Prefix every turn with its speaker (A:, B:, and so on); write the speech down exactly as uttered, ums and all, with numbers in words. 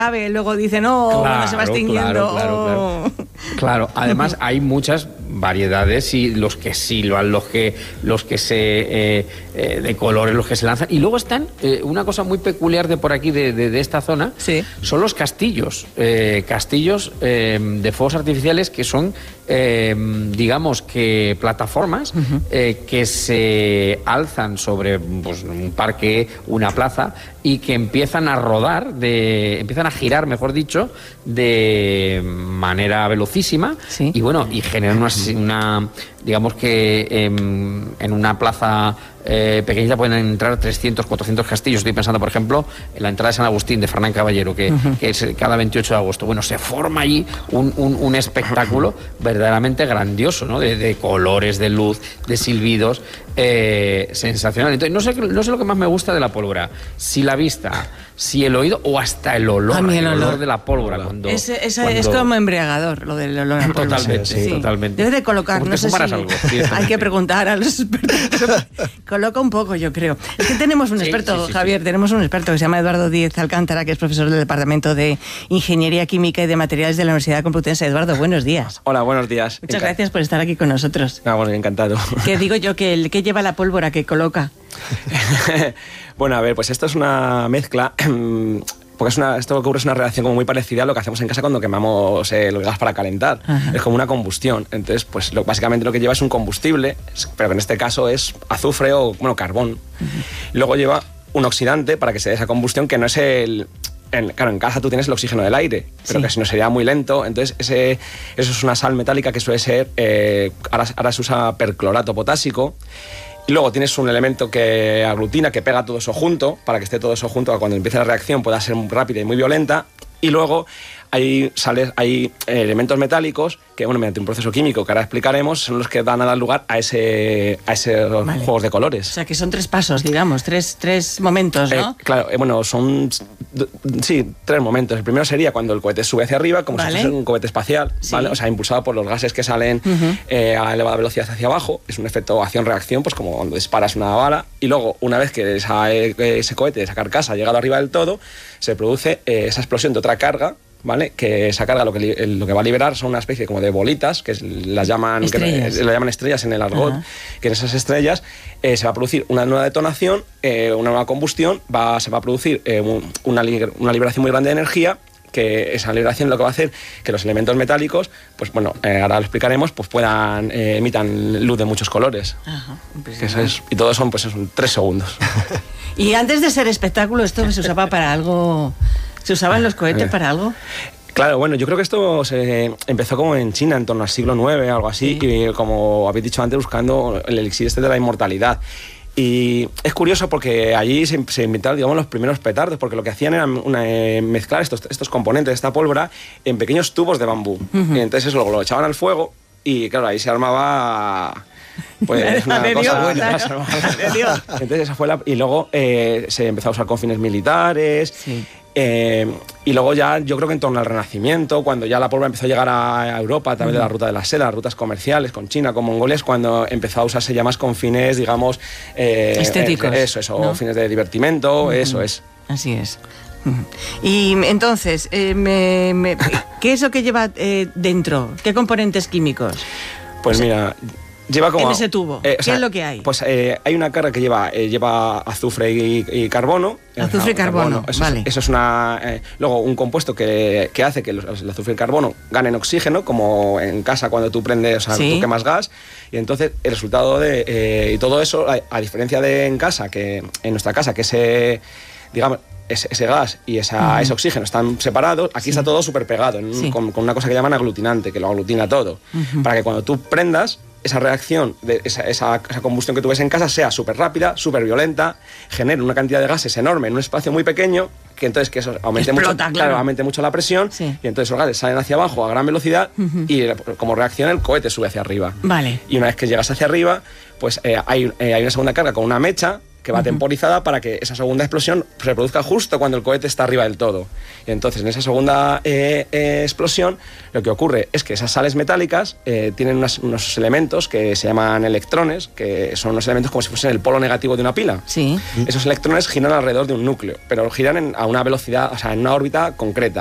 A: luego dicen, no, oh, claro, se va extinguiendo.
B: Claro, claro, claro. Claro, además hay muchas variedades y los que sí, los que, los que se eh, eh, de colores, los que se lanzan. Y luego están, eh, una cosa muy peculiar de por aquí, de, de, de esta zona,
A: sí.
B: son los castillos. Eh, castillos eh, de fuegos artificiales que son, eh, digamos que plataformas uh-huh. eh, que se alzan sobre pues, un parque, una plaza, y que empiezan a rodar, de, empiezan a girar, mejor dicho, de manera velocísima,
A: sí.
B: y bueno, y generan una, una digamos que en, en una plaza eh, pequeñita pueden entrar trescientos, cuatrocientos castillos. Estoy pensando, por ejemplo, en la entrada de San Agustín de Fernán Caballero, que, uh-huh. que es cada veintiocho de agosto. Bueno, se forma allí un, un, un espectáculo verdaderamente grandioso, ¿no? De, de colores, de luz, de silbidos, eh, sensacional. Entonces, no sé, no sé lo que más me gusta de la pólvora, si la vista, si el oído o hasta el olor,
A: el, el olor.
B: olor de la pólvora. Cuando,
A: es, es,
B: cuando...
A: es como embriagador, lo del olor a pólvora.
B: Totalmente,
A: sí,
B: sí, totalmente.
A: Debe de colocar, no sé si
B: algo,
A: hay que preguntar a los expertos. Coloca un poco, yo creo. Es que tenemos un
B: sí,
A: experto,
B: sí, sí,
A: Javier,
B: sí.
A: tenemos un experto que se llama Eduardo Díez Alcántara, que es profesor del Departamento de Ingeniería Química y de Materiales de la Universidad Complutense. Eduardo, buenos días.
C: Hola, buenos días.
A: Muchas
C: Enca-
A: gracias por estar aquí con nosotros.
C: Ah, bueno, encantado.
A: Que digo yo que el que lleva la pólvora que coloca.
C: Bueno, a ver, pues esto es una mezcla. Porque es una, esto que ocurre es una reacción como muy parecida a lo que hacemos en casa cuando quemamos el gas para calentar. Ajá. Es como una combustión. Entonces, pues lo, básicamente lo que lleva es un combustible, pero que en este caso es azufre o, bueno, carbón. Uh-huh. Y luego lleva un oxidante para que se dé esa combustión, que no es el... En, claro, en casa tú tienes el oxígeno del aire, pero sí. que si no sería muy lento. Entonces, ese, eso es una sal metálica que suele ser... Eh, ahora, ahora se usa perclorato potásico. Y luego tienes un elemento que aglutina, que pega todo eso junto, para que esté todo eso junto, cuando empiece la reacción pueda ser muy rápida y muy violenta. Y luego hay, sales, hay elementos metálicos que, bueno, mediante un proceso químico que ahora explicaremos, son los que dan a dar lugar a ese, a ese vale. juegos de colores.
A: O sea, que son tres pasos, digamos, tres, tres momentos, ¿no?
C: Eh, claro, eh, bueno, son, sí, tres momentos. El primero sería cuando el cohete sube hacia arriba, como vale. si fuese un cohete espacial, sí. ¿vale? O sea, impulsado por los gases que salen uh-huh. eh, a elevada velocidad hacia abajo. Es un efecto acción-reacción, pues como cuando disparas una bala. Y luego, una vez que esa, ese cohete, esa carcasa ha llegado arriba del todo, se produce eh, esa explosión de otra carga, ¿vale? Que esa carga lo que, lo que va a liberar son una especie como de bolitas, que es, las llaman estrellas, que, las llaman estrellas en el argot, uh-huh. que en esas estrellas eh, se va a producir una nueva detonación, eh, una nueva combustión, va, se va a producir eh, una, una liberación muy grande de energía, que esa liberación lo que va a hacer que los elementos metálicos, pues bueno, eh, ahora lo explicaremos, pues puedan, eh, emitan luz de muchos colores. Ajá, que eso es, y todo son, pues son tres segundos.
A: Y antes de ser espectáculo, ¿esto se usaba para algo? ¿Se usaban los cohetes para algo?
C: Claro, bueno, yo creo que esto se empezó como en China, en torno al siglo nueve, algo así, sí. y como habéis dicho antes, buscando el elixir este de la inmortalidad. Y es curioso porque allí se, se inventaron, digamos, los primeros petardos, porque lo que hacían era una, eh, mezclar estos, estos componentes de esta pólvora en pequeños tubos de bambú. Uh-huh. Y entonces eso luego lo echaban al fuego y, claro, ahí se armaba... Pues una
A: de
C: cosa
A: Dios,
C: buena.
A: Claro. De Dios.
C: Entonces esa fue la... Y luego eh, se empezó a usar con fines militares.
A: Sí.
C: Eh, y luego ya, yo creo que en torno al Renacimiento, cuando ya la pólvora empezó a llegar a Europa a través uh-huh. de la ruta de la seda, las rutas comerciales con China, con Mongolia, es cuando empezó a usarse ya más con fines, digamos... Eh,
A: estéticos.
C: Eh, eso, eso, ¿no? Fines de divertimento, uh-huh. eso es.
A: Así es. Uh-huh. Y entonces, eh, me, me, ¿qué es lo que lleva eh, dentro? ¿Qué componentes químicos?
C: Pues o sea, mira... Lleva como,
A: en ese tubo, eh, ¿qué sea, es lo que hay?
C: Pues eh, hay una carga que lleva, eh, lleva azufre y, y carbono.
A: Azufre y carbono, carbono.
C: Eso,
A: vale.
C: es, eso es una... Eh, luego un compuesto que, que hace que los, el azufre y el carbono ganen oxígeno, como en casa cuando tú prendes, o sea, ¿sí? tú quemas gas, y entonces el resultado de... Eh, y todo eso, a, a diferencia de en casa, que en nuestra casa, que ese, digamos... Ese, ese gas y esa, uh-huh. ese oxígeno están separados, aquí sí. está todo súper pegado, en, sí. con, con una cosa que llaman aglutinante, que lo aglutina todo, uh-huh. para que cuando tú prendas, esa reacción, de esa, esa, esa combustión que tú ves en casa sea súper rápida, súper violenta, genere una cantidad de gases enorme en un espacio muy pequeño, que entonces que eso aumente,
A: Explota,
C: mucho,
A: claro.
C: Claro, aumente mucho la presión, sí. y entonces los gases salen hacia abajo a gran velocidad, uh-huh. y como reacción el cohete sube hacia arriba.
A: Vale.
C: Y una vez que llegas hacia arriba, pues eh, hay, eh, hay una segunda carga con una mecha, que va uh-huh. temporizada para que esa segunda explosión se produzca justo cuando el cohete está arriba del todo. Y entonces en esa segunda eh, eh, explosión lo que ocurre es que esas sales metálicas eh, tienen unas, unos elementos que se llaman electrones, que son unos elementos como si fuesen el polo negativo de una pila.
A: Sí.
C: Esos electrones giran alrededor de un núcleo, pero giran en, a una velocidad, o sea, en una órbita concreta.